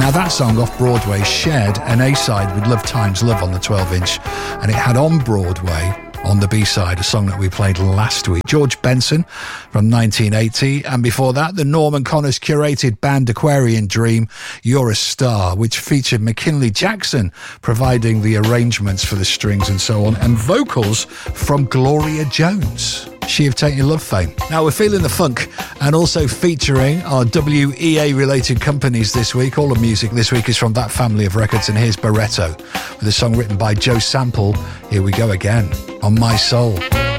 Now that song off Broadway shared an A-side with Love Times Love on the 12-inch, and it had on Broadway, on the B-side, a song that we played last week, George Benson from 1980, and before that, the Norman Connors curated band Aquarian Dream, You're a Star, which featured McKinley Jackson providing the arrangements for the strings and so on, and vocals from Gloria Jones. She of Take Your Love fame. Now we're feeling the funk and also featuring our WEA related companies this week. All the music this week is from that family of records, and here's Barretto with a song written by Joe Sample. Here we go again on My Soul.